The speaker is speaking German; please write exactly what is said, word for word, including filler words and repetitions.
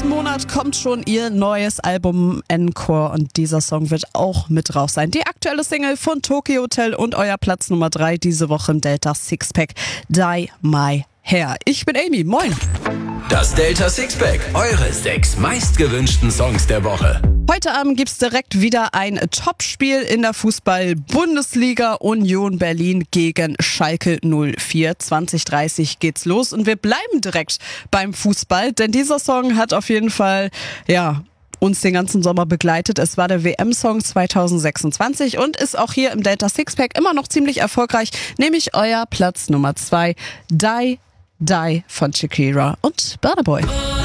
nächsten Monat kommt schon ihr neues Album Encore und dieser Song wird auch mit drauf sein. Die aktuelle Single von Tokyo Hotel und euer Platz Nummer drei diese Woche im Delta Sixpack, Die My Hair. Ich bin Amy, moin. Das Delta Sixpack, eure sechs meistgewünschten Songs der Woche. Heute Abend gibt's direkt wieder ein Topspiel in der Fußball-Bundesliga. Union Berlin gegen Schalke null vier. zwanzig Uhr dreißig geht's los und wir bleiben direkt beim Fußball, denn dieser Song hat auf jeden Fall, ja, uns den ganzen Sommer begleitet. Es war der W M-Song zwanzig sechsundzwanzig und ist auch hier im Delta Sixpack immer noch ziemlich erfolgreich, nämlich euer Platz Nummer zwei, Die Die von Shakira und Burna Boy.